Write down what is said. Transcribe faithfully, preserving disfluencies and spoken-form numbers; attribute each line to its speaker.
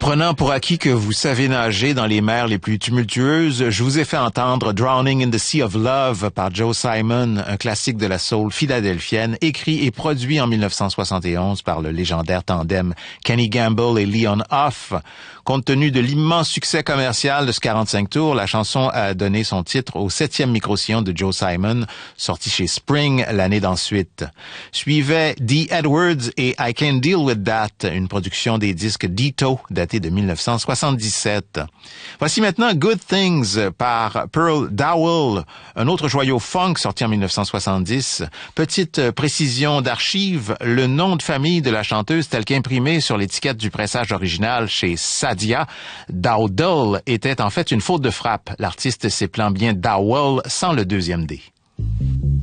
Speaker 1: Prenant pour acquis que vous savez nager dans les mers les plus tumultueuses, je vous ai fait entendre Drowning in the Sea of Love par Joe Simon, un classique de la soul philadelphienne, écrit et produit en mille neuf cent soixante et onze par le légendaire tandem Kenny Gamble et Leon Huff. Compte tenu de l'immense succès commercial de ce quarante-cinq tours, la chanson a donné son titre au septième micro-sillon de Joe Simon, sorti chez Spring l'année d'ensuite. Suivait Dee Edwards et I Can Deal With That, une production des disques Ditto daté de mille neuf cent soixante-dix-sept. Voici maintenant Good Things par Pearl Dowell, un autre joyau funk sorti en mille neuf cent soixante-dix. Petite précision d'archive, le nom de famille de la chanteuse tel qu'imprimé sur l'étiquette du pressage original chez Sadia, Dowdle, était en fait une faute de frappe. L'artiste s'épelant bien Dowell sans le deuxième D.